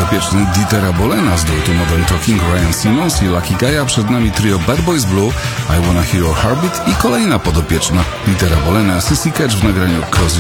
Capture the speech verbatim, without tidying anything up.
podopieczny Dietera Bolena z duetu Modern Talking, Ryan Simmons i Lucky Guy'a. Przed nami trio Bad Boys Blue, I Wanna Hear Your Heartbeat i kolejna podopieczna Dietera Bolena, Sissy Catch w nagraniu Cause